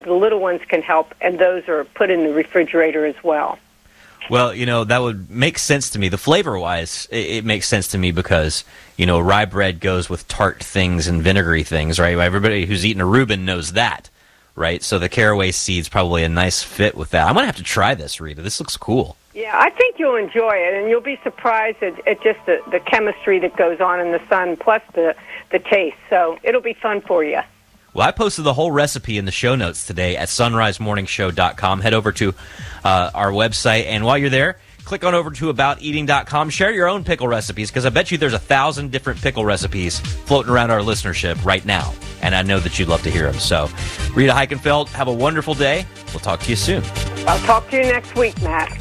The little ones can help, and those are put in the refrigerator as well. Well, that would make sense to me. The flavor-wise, it makes sense to me because, rye bread goes with tart things and vinegary things, right? Everybody who's eaten a Reuben knows that, right? So the caraway seed's probably a nice fit with that. I'm going to have to try this, Rita. This looks cool. Yeah, I think you'll enjoy it, and you'll be surprised at just the chemistry that goes on in the sun, plus the taste. So it'll be fun for you. Well, I posted the whole recipe in the show notes today at sunrisemorningshow.com. Head over to our website, and while you're there, click on over to abouteating.com. Share your own pickle recipes, because I bet you there's 1,000 different pickle recipes floating around our listenership right now, and I know that you'd love to hear them. So, Rita Heikenfeld, have a wonderful day. We'll talk to you soon. I'll talk to you next week, Matt.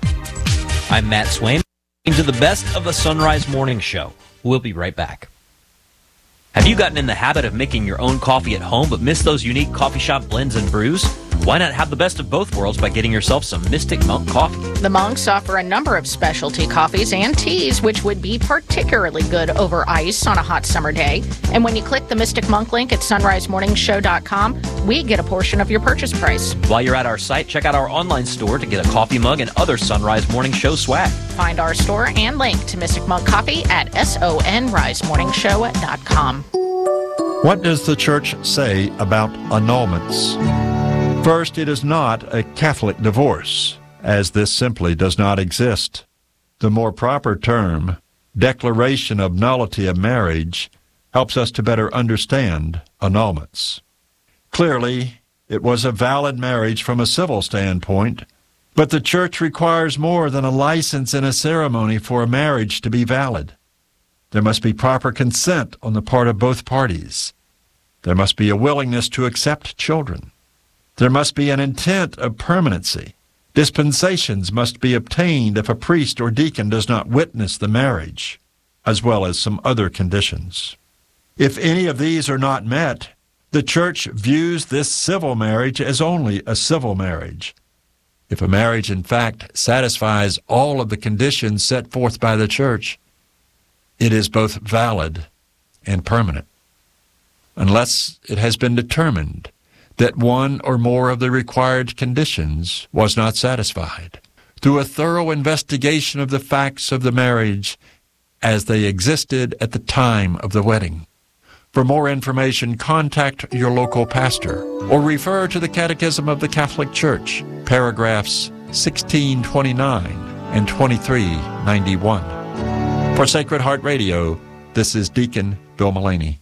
I'm Matt Swain. To the best of the Sunrise Morning Show. We'll be right back. Have you gotten in the habit of making your own coffee at home but missed those unique coffee shop blends and brews? Why not have the best of both worlds by getting yourself some Mystic Monk coffee? The Monks offer a number of specialty coffees and teas, which would be particularly good over ice on a hot summer day. And when you click the Mystic Monk link at sunrisemorningshow.com, we get a portion of your purchase price. While you're at our site, check out our online store to get a coffee mug and other Sunrise Morning Show swag. Find our store and link to Mystic Monk Coffee at sonrisemorningshow.com. What does the church say about annulments? First, it is not a Catholic divorce, as this simply does not exist. The more proper term, declaration of nullity of marriage, helps us to better understand annulments. Clearly, it was a valid marriage from a civil standpoint, but the church requires more than a license and a ceremony for a marriage to be valid. There must be proper consent on the part of both parties. There must be a willingness to accept children. There must be an intent of permanency. Dispensations must be obtained if a priest or deacon does not witness the marriage, as well as some other conditions. If any of these are not met, the church views this civil marriage as only a civil marriage. If a marriage, in fact, satisfies all of the conditions set forth by the church, it is both valid and permanent, unless it has been determined that one or more of the required conditions was not satisfied, through a thorough investigation of the facts of the marriage as they existed at the time of the wedding. For more information, contact your local pastor or refer to the Catechism of the Catholic Church, paragraphs 1629 and 2391. For Sacred Heart Radio, this is Deacon Bill Mullaney.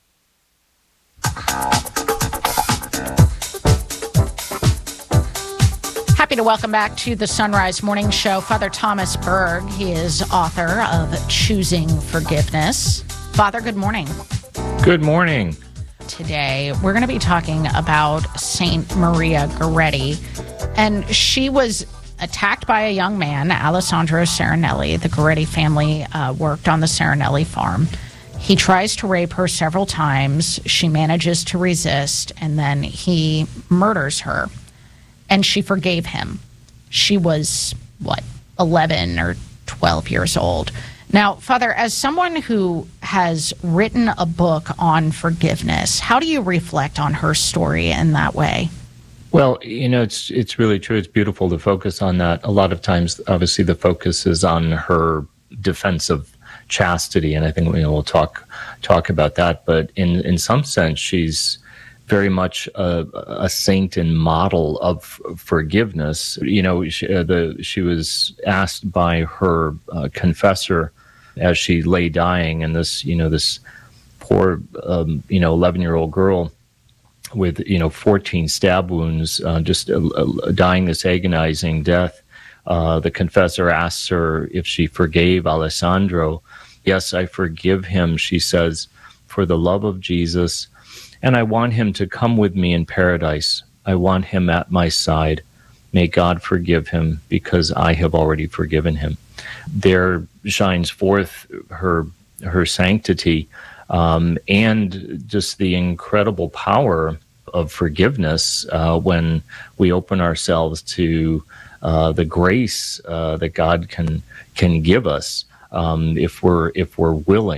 Happy to welcome back to the Sunrise Morning Show Father Thomas Berg. He is author of Choosing Forgiveness. Father, good morning. Good morning. Today, we're going to be talking about Saint Maria Goretti. And she was attacked by a young man, Alessandro Serenelli. The Goretti family worked on the Serenelli farm. He tries to rape her several times. She manages to resist, and then he murders her. And she forgave him. She was, 11 or 12 years old. Now, Father, as someone who has written a book on forgiveness, how do you reflect on her story in that way? Well, it's really true. It's beautiful to focus on that. A lot of times, obviously, the focus is on her defense of chastity, and I think we'll talk about that. But in some sense, she's very much a saint and model of forgiveness. She was asked by her confessor as she lay dying, and this poor 11-year-old girl with 14 stab wounds, just dying this agonizing death. The confessor asks her if she forgave Alessandro. Yes, I forgive him, she says, for the love of Jesus. And I want him to come with me in paradise. I want him at my side. May God forgive him because I have already forgiven him. There shines forth her sanctity and just the incredible power of forgiveness when we open ourselves to the grace that God can give us if we're willing.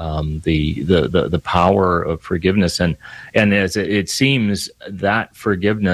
the power of forgiveness, and as it seems that forgiveness